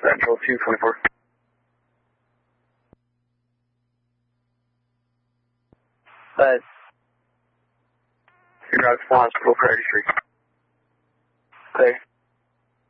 Central 224. You're out to Hospital, Prairie Street. Clear.